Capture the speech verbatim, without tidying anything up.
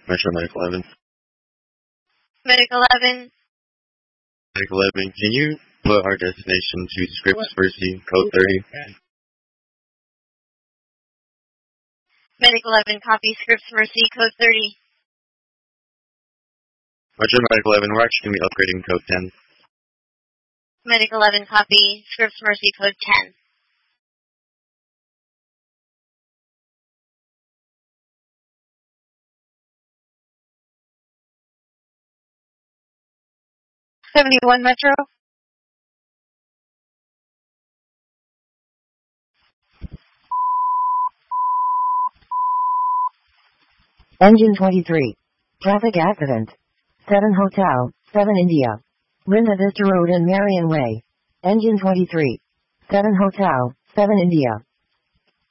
Metro Medic eleven. Medic eleven. Medic eleven, can you put our destination to Scripps Mercy, code thirty? Medic eleven, copy Scripps Mercy, code thirty. Metro Medic eleven, we're actually going to be upgrading code ten. Medic eleven, copy Scripps Mercy, code ten. seventy-one Metro. Engine twenty-three. Traffic accident. seven Hotel, seven India. Linda Vista Road and Marion Way. Engine twenty-three. seven Hotel, seven India.